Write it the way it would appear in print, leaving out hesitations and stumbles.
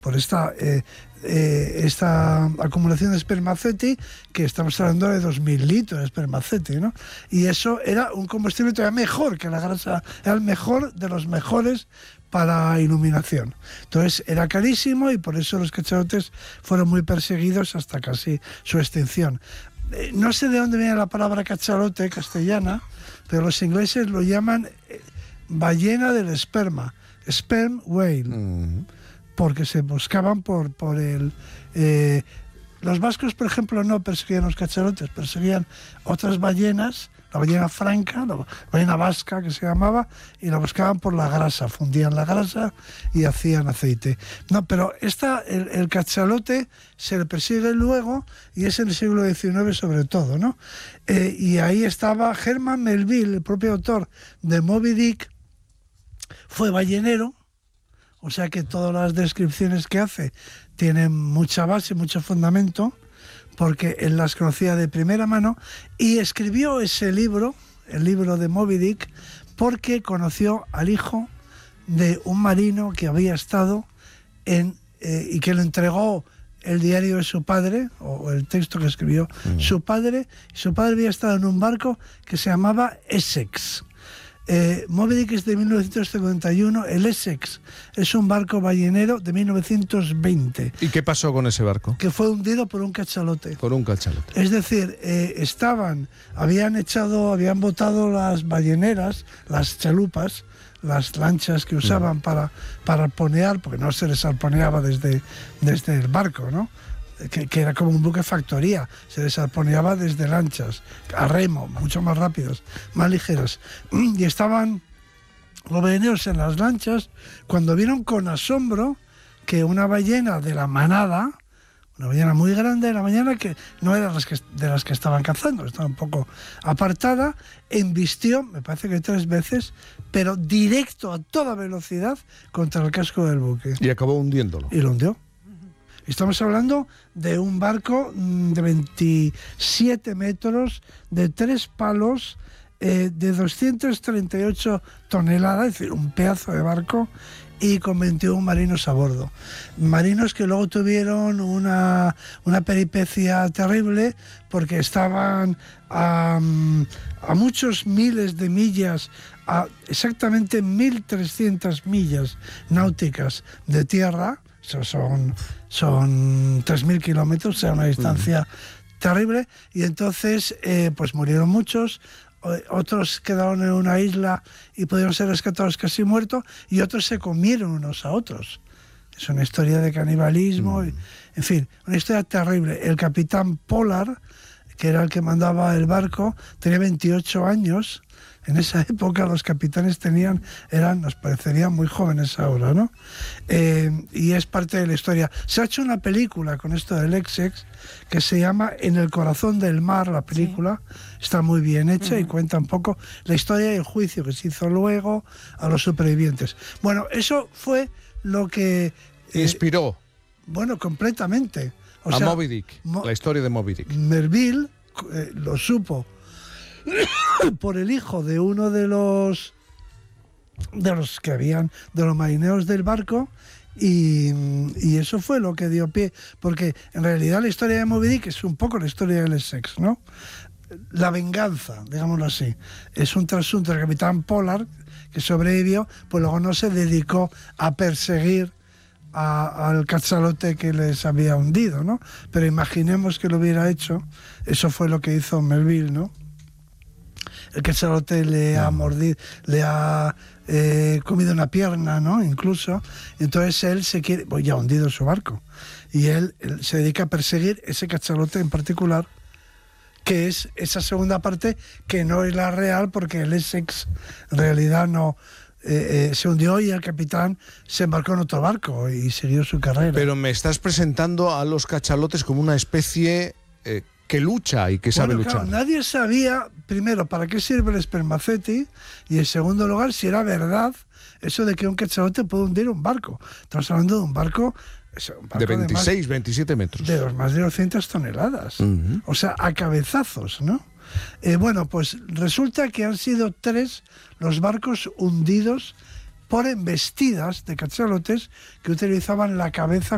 por esta acumulación de spermaceti, que estamos hablando de 2.000 litros de spermaceti, ¿no? Y eso era un combustible todavía mejor que la grasa, era el mejor de los mejores para iluminación. Entonces era carísimo y por eso los cachalotes fueron muy perseguidos hasta casi su extinción. No sé de dónde viene la palabra cachalote castellana, pero los ingleses lo llaman ballena del esperma, sperm whale, porque se buscaban por el... los vascos, por ejemplo, no perseguían los cachalotes, perseguían otras ballenas, la ballena franca, la ballena vasca que se llamaba, y la buscaban por la grasa, fundían la grasa y hacían aceite. No, pero el cachalote se le persigue luego, y es en el siglo XIX sobre todo, ¿no? Y ahí estaba Herman Melville, el propio autor de Moby Dick, fue ballenero, o sea que todas las descripciones que hace tienen mucha base, mucho fundamento, porque él las conocía de primera mano, y escribió ese libro, el libro de Moby Dick, porque conoció al hijo de un marino que había estado y que le entregó el diario de su padre, o el texto que escribió su padre, y su padre había estado en un barco que se llamaba Essex. Moby Dick es de 1951, el Essex es un barco ballenero de 1920. ¿Y qué pasó con ese barco? Que fue hundido por un cachalote. Por un cachalote. Es decir, habían botado las balleneras, las chalupas, las lanchas que usaban para arponear, porque no se les arponeaba desde el barco, ¿no? Que era como un buque factoría, se les arponeaba desde lanchas, a remo, mucho más rápidos, más ligeros. Y estaban los balleneros en las lanchas cuando vieron con asombro que una ballena de la manada, una ballena muy grande de la mañana, que no era de las que estaban cazando, estaba un poco apartada, embistió, me parece que 3 veces, pero directo a toda velocidad contra el casco del buque. Y acabó hundiéndolo. Y lo hundió. Estamos hablando de un barco de 27 metros, de 3 palos, de 238 toneladas, es decir, un pedazo de barco, y con 21 marinos a bordo. Marinos que luego tuvieron una peripecia terrible, porque estaban a muchos miles de millas, a exactamente 1.300 millas náuticas de tierra. Eso son 3.000 kilómetros, o sea, una distancia terrible, y entonces pues murieron muchos, otros quedaron en una isla y pudieron ser rescatados casi muertos, y otros se comieron unos a otros. Es una historia de canibalismo, en fin, una historia terrible. El capitán Pollard, que era el que mandaba el barco, tenía 28 años. En esa época los capitanes nos parecerían muy jóvenes ahora, ¿no? Y es parte de la historia. Se ha hecho una película con esto del Essex que se llama En el corazón del mar, la película. Sí. Está muy bien hecha y cuenta un poco la historia y el juicio que se hizo luego a los supervivientes. Bueno, eso fue lo que... inspiró. Bueno, completamente. A Moby Dick, la historia de Moby Dick. Melville lo supo por el hijo de uno de los marineros del barco, y eso fue lo que dio pie, porque en realidad la historia de Moby Dick es un poco la historia del Essex, ¿no? La venganza, digámoslo así, es un trasunto del capitán Pollard, que sobrevivió, pues luego no se dedicó a perseguir al cachalote que les había hundido, ¿no? Pero imaginemos que lo hubiera hecho. Eso fue lo que hizo Melville, ¿no? El cachalote le ha mordido, le ha comido una pierna, ¿no? Incluso. Entonces él ya ha hundido su barco. Y él se dedica a perseguir ese cachalote en particular, que es esa segunda parte que no es la real, porque el Essex en realidad no se hundió y el capitán se embarcó en otro barco y siguió su carrera. Pero me estás presentando a los cachalotes como una especie... que lucha y que sabe luchar. Claro, nadie sabía, primero, para qué sirve el espermaceti, y en segundo lugar, si era verdad eso de que un cachalote puede hundir un barco. Estamos hablando de un barco de 26, 27 metros. De más de 200 toneladas. O sea, a cabezazos, ¿no? Bueno, pues resulta que han sido 3 los barcos hundidos por embestidas de cachalotes que utilizaban la cabeza